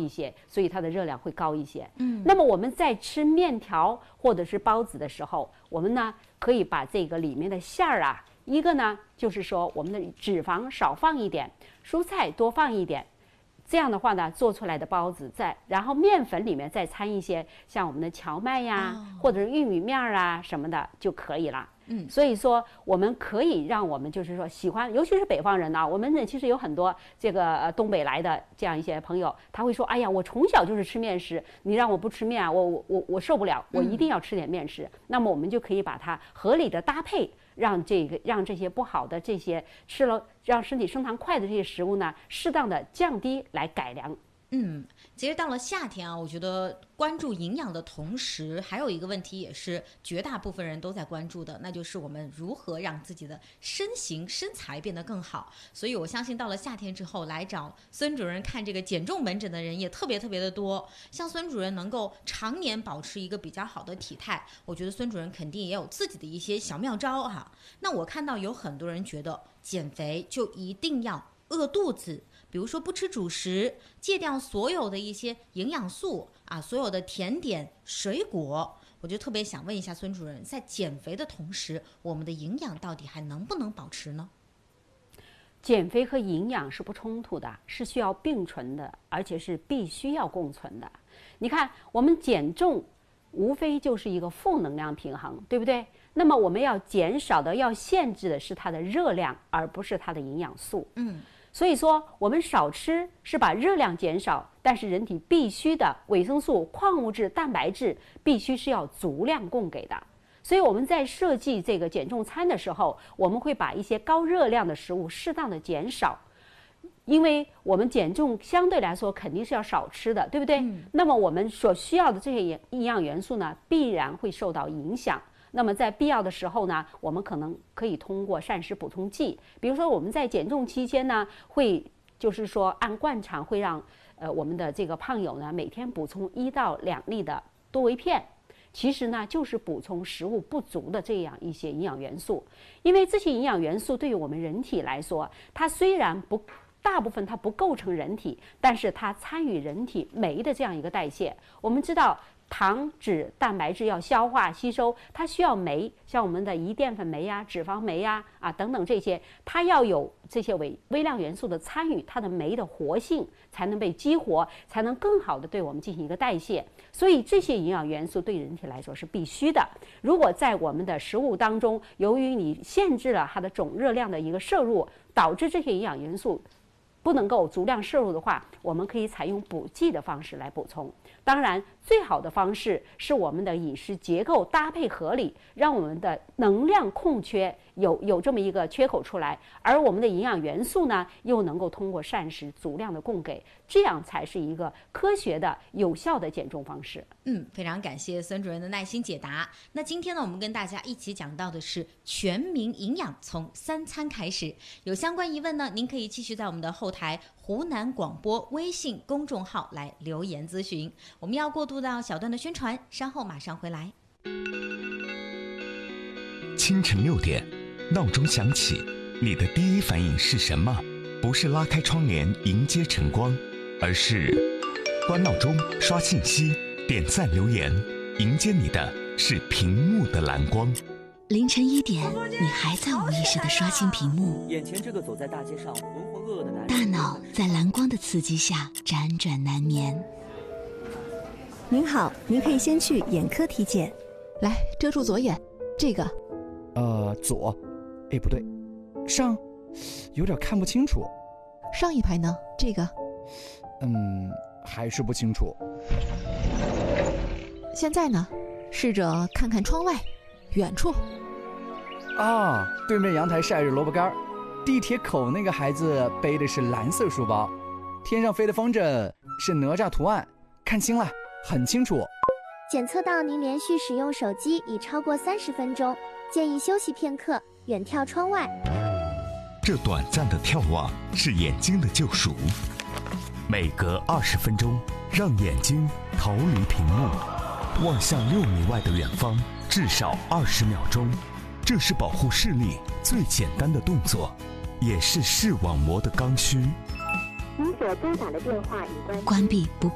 一些，所以它的热量会高一些。那么我们在吃面条或者是包子的时候，我们呢可以把这个里面的馅儿啊，一个呢就是说我们的脂肪少放一点，蔬菜多放一点。这样的话呢，做出来的包子然后面粉里面再掺一些像我们的荞麦呀，或者是玉米面啊什么的就可以了。所以说我们可以让我们就是说喜欢，尤其是北方人呢，我们其实有很多这个东北来的这样一些朋友，他会说，哎呀，我从小就是吃面食，你让我不吃面啊，我受不了，我一定要吃点面食。那么我们就可以把它合理的搭配，让这些不好的这些吃了让身体升糖快的这些食物呢，适当的降低来改良。 其实到了夏天啊，我觉得关注营养的同时，还有一个问题也是绝大部分人都在关注的，那就是我们如何让自己的身材变得更好。所以我相信到了夏天之后，来找孙主任看这个减重门诊的人也特别的多。像孙主任能够常年保持一个比较好的体态，我觉得孙主任肯定也有自己的一些小妙招哈。那我看到有很多人觉得减肥就一定要饿肚子，比如说不吃主食，戒掉所有的一些营养素啊，所有的甜点、水果。我就特别想问一下孙主任，在减肥的同时，我们的营养到底还能不能保持呢？ 减肥和营养是不冲突的，是需要并存的，而且是必须要共存的。你看，我们减重无非就是一个负能量平衡，对不对？那么我们要减少的、要限制的是它的热量，而不是它的营养素。所以说我们少吃是把热量减少，但是人体必须的维生素、矿物质、蛋白质必须是要足量供给的。所以我们在设计这个减重餐的时候，我们会把一些高热量的食物适当的减少，因为我们减重相对来说肯定是要少吃的，对不对？那么我们所需要的这些营养元素呢，必然会受到影响。那么在必要的时候呢，我们可能可以通过膳食补充剂，比如说我们在减重期间呢，会就是说按惯常会让我们的这个胖友呢每天补充1到2粒的多维片，其实呢就是补充食物不足的这样一些营养元素。因为这些营养元素对于我们人体来说，它虽然大部分它不构成人体，但是它参与人体酶的这样一个代谢。我们知道糖、脂、蛋白质要消化吸收，它需要酶，像我们的胰淀粉酶呀、脂肪酶呀等等这些，它要有这些微量元素的参与，它的酶的活性才能被激活，才能更好的对我们进行一个代谢。所以这些营养元素对人体来说是必须的。如果在我们的食物当中，由于你限制了它的总热量的一个摄入，导致这些营养元素不能够足量摄入的话，我们可以采用补剂的方式来补充。当然，最好的方式是我们的饮食结构搭配合理，让我们的能量空缺有这么一个缺口出来，而我们的营养元素呢，又能够通过膳食足量的供给，这样才是一个科学的、有效的减重方式。 非常感谢孙主任的耐心解答。那今天呢，我们跟大家一起讲到的是全民营养，从3餐开始。有相关疑问呢，您可以继续在我们的后台湖南广播微信公众号来留言咨询。我们要过渡到小段的宣传，稍后马上回来。 清晨6点，闹钟响起，你的第一反应是什么？不是拉开窗帘迎接晨光，而是关闹钟、刷信息、点赞留言，迎接你的是屏幕的蓝光。 凌晨1点，你还在无意识地刷新屏幕， 眼前这个走在大街上浑浑噩噩的男人， 大脑在蓝光的刺激下辗转难眠。 您好，您可以先去眼科体检。 来，遮住左眼，这个。 左，不对，上，有点看不清楚。 上一排呢？这个。 还是不清楚。 现在呢？试着看看窗外，远处。 对面阳台晒着萝卜干，地铁口那个孩子背的是蓝色书包，天上飞的风筝是哪吒图案，看清了，很清楚。 检测到您连续使用手机已超过30分钟，建议休息片刻，远眺窗外。 这短暂的眺望是眼睛的救赎，每隔20分钟，让眼睛逃离屏幕，望向6米外的远方，至少20秒钟。这是保护视力最简单的动作，也是视网膜的刚需。 您所拨打的电话已关机。 关闭不